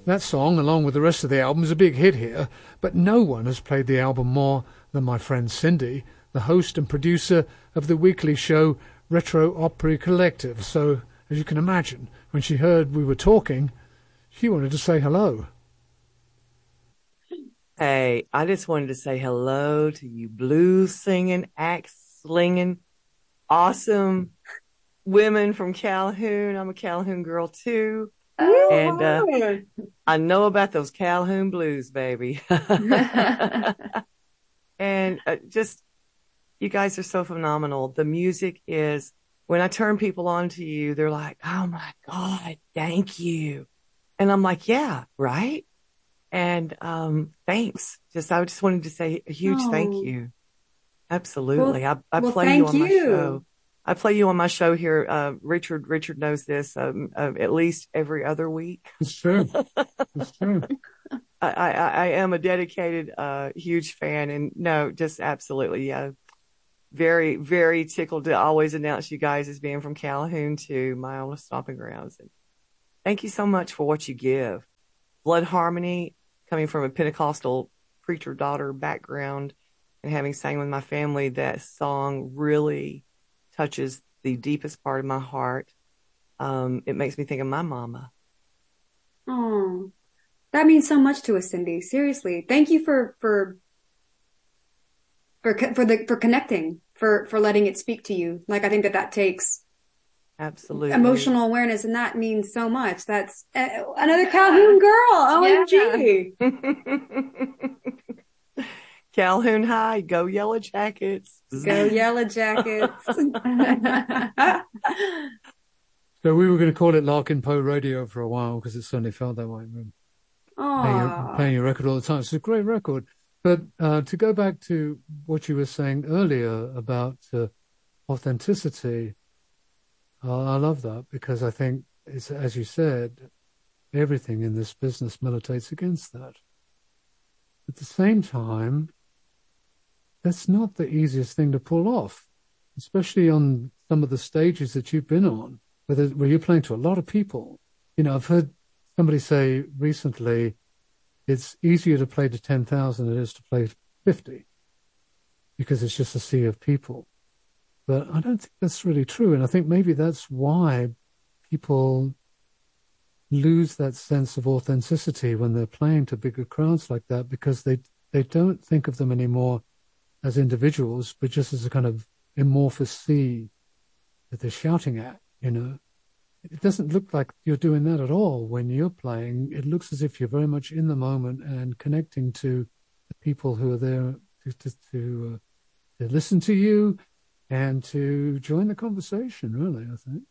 That song, along with the rest of the album, is a big hit here, but no one has played the album more than my friend Cindy, the host and producer of the weekly show Retro Opry Collective. So, as you can imagine, when she heard we were talking, she wanted to say hello. Hey, I just wanted to say hello to you blues singing, axe slinging, awesome women from Calhoun. I'm a Calhoun girl too. And I know about those Calhoun blues, baby. And just, you guys are so phenomenal. The music is, when I turn people on to you, they're like, oh my God, thank you. And I'm like, yeah, right. And thanks. I just wanted to say a huge thank you. Absolutely. Well, I play you on my show. I play you on my show here. Richard knows this, at least every other week. It's true. It's true. I am a dedicated, huge fan, and no, just absolutely, very, very tickled to always announce you guys as being from Calhoun to my old stomping grounds. And thank you so much for what you give. Blood Harmony, coming from a Pentecostal preacher daughter background and having sang with my family, that song really touches the deepest part of my heart. It makes me think of my mama. Oh, that means so much to us, Cindy. Seriously. Thank you for connecting, for letting it speak to you. Like, I think that takes absolutely emotional awareness, and that means so much. That's another Calhoun girl. OMG. Yeah. Calhoun High, go Yellow Jackets. Go Yellow Jackets. So we were going to call it Larkin Poe Radio for a while because it certainly felt that way. Playing your record all the time. It's a great record. But to go back to what you were saying earlier about authenticity, I love that because I think, it's, as you said, everything in this business militates against that. At the same time, that's not the easiest thing to pull off, especially on some of the stages that you've been on, where you're playing to a lot of people. You know, I've heard somebody say recently, it's easier to play to 10,000 than it is to play 50 because it's just a sea of people. But I don't think that's really true. And I think maybe that's why people lose that sense of authenticity when they're playing to bigger crowds like that, because they don't think of them anymore as individuals, but just as a kind of amorphous sea that they're shouting at, you know. It doesn't look like you're doing that at all when you're playing. It looks as if you're very much in the moment and connecting to the people who are there to listen to you and to join the conversation, really, I think.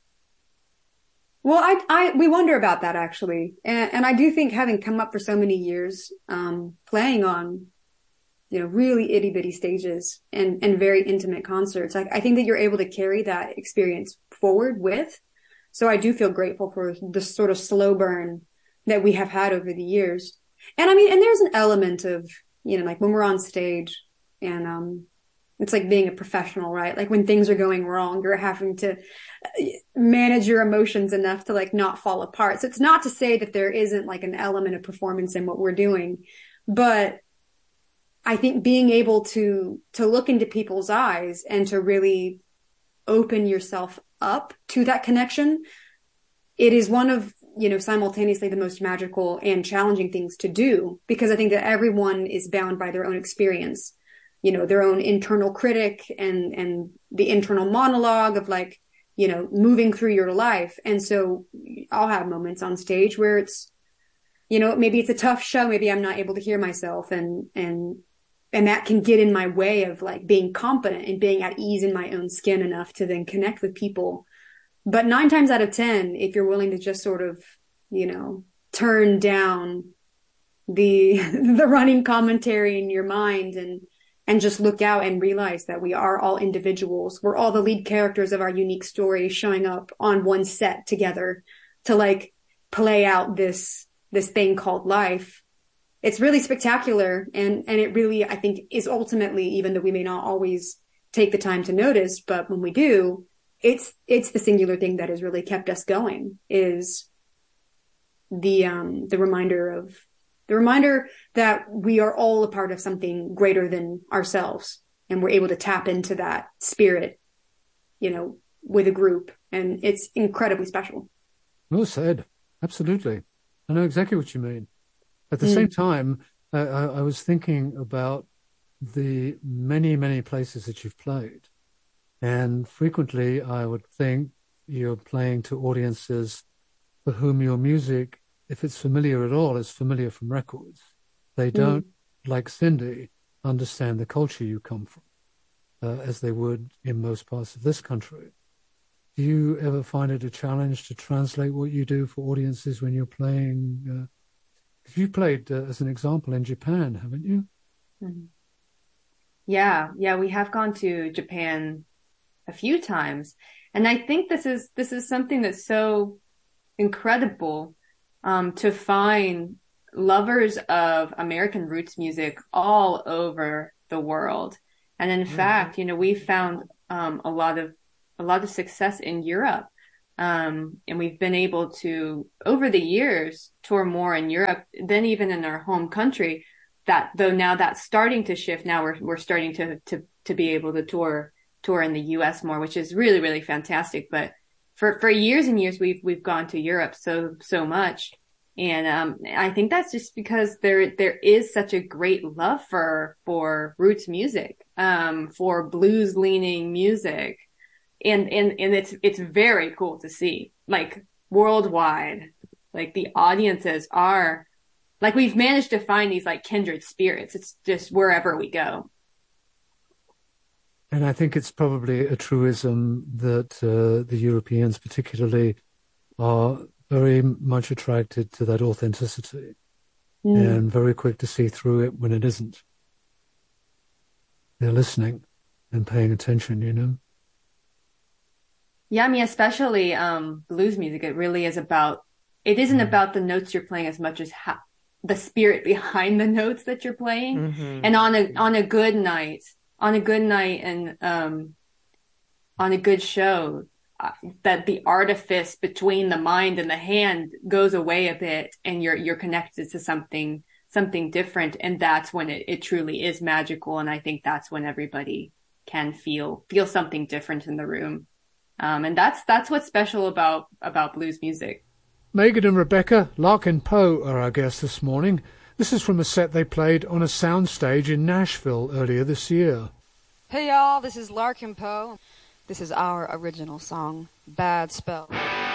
Well, we wonder about that, actually. And I do think, having come up for so many years, playing on, really itty bitty stages and very intimate concerts, I think that you're able to carry that experience forward with. So I do feel grateful for this sort of slow burn that we have had over the years. And I mean, and there's an element of, like when we're on stage and, it's like being a professional, right? Like when things are going wrong, you're having to manage your emotions enough to like not fall apart. So it's not to say that there isn't like an element of performance in what we're doing, but I think being able to look into people's eyes and to really open yourself up to that connection, it is one of, simultaneously the most magical and challenging things to do, because I think that everyone is bound by their own experience, their own internal critic and the internal monologue of like, moving through your life. And so I'll have moments on stage where it's, maybe it's a tough show. Maybe I'm not able to hear myself and that can get in my way of like being confident and being at ease in my own skin enough to then connect with people. But 9 times out of 10, if you're willing to just sort of, turn down the running commentary in your mind and just look out and realize that we are all individuals. We're all the lead characters of our unique story showing up on one set together to like play out this thing called life. It's really spectacular. And it really, I think, is ultimately, even though we may not always take the time to notice, but when we do, it's the singular thing that has really kept us going, is the reminder that we are all a part of something greater than ourselves, and we're able to tap into that spirit, with a group, and it's incredibly special. Well said. Absolutely. I know exactly what you mean. At the same time, I was thinking about the many, many places that you've played. And frequently I would think you're playing to audiences for whom your music, if it's familiar at all, is familiar from records. They don't, like Cindy, understand the culture you come from, as they would in most parts of this country. Do you ever find it a challenge to translate what you do for audiences when you're playing? Because you've played, as an example, in Japan, haven't you? Mm-hmm. Yeah, we have gone to Japan a few times, and I think this is something that's so incredible, to find lovers of American roots music all over the world. And in fact, we found a lot of success in Europe. And we've been able to, over the years, tour more in Europe than even in our home country. That though now that's starting to shift. Now we're starting to be able to tour in the US more, which is really, really fantastic. But for years and years, we've gone to Europe so much. And I think that's just because there is such a great love for roots music, for blues leaning music. And it's very cool to see, like, worldwide, like the audiences are like, we've managed to find these like kindred spirits. It's just wherever we go. And I think it's probably a truism that the Europeans particularly are very much attracted to that authenticity and very quick to see through it when it isn't. They're listening and paying attention, Yeah, I mean, especially blues music, it really is about, it isn't about the notes you're playing as much as the spirit behind the notes that you're playing. Mm-hmm. And on a good night and on a good show, that the artifice between the mind and the hand goes away a bit, and you're connected to something different, and that's when it truly is magical. And I think that's when everybody can feel something different in the room. And that's what's special about blues music. Megan and Rebecca, Larkin Poe are our guests this morning. This is from a set they played on a soundstage in Nashville earlier this year. Hey y'all, this is Larkin Poe. This is our original song, Bad Spell.